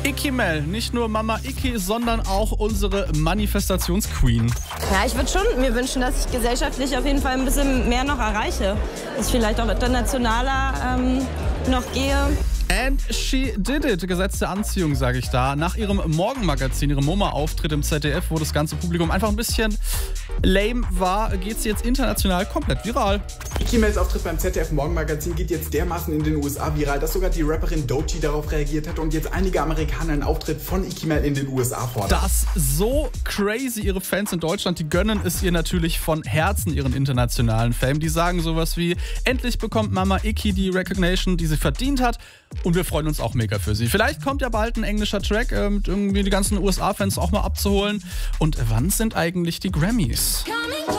Iki Mel, nicht nur Mama Iki, sondern auch unsere Manifestationsqueen. Ja, ich würde schon mir wünschen, dass ich gesellschaftlich auf jeden Fall ein bisschen mehr noch erreiche. Dass ich vielleicht auch internationaler noch gehe. And she did it. Gesetz der Anziehung, sage ich da. Nach ihrem Morgenmagazin, ihrem MoMA-Auftritt im ZDF, wo das ganze Publikum einfach ein bisschen lame war, geht sie jetzt international komplett viral. Iki Mels Auftritt beim ZDF Morgenmagazin geht jetzt dermaßen in den USA viral, dass sogar die Rapperin Doechii darauf reagiert hat und jetzt einige Amerikaner einen Auftritt von Iki Mel in den USA fordern. Das ist so crazy. Ihre Fans in Deutschland, die gönnen es ihr natürlich von Herzen, ihren internationalen Fame. Die sagen sowas wie, endlich bekommt Mama Iki die Recognition, die sie verdient hat. Und wir freuen uns auch mega für sie. Vielleicht kommt ja bald ein englischer Track, mit irgendwie die ganzen USA-Fans auch mal abzuholen. Und wann sind eigentlich die Grammys?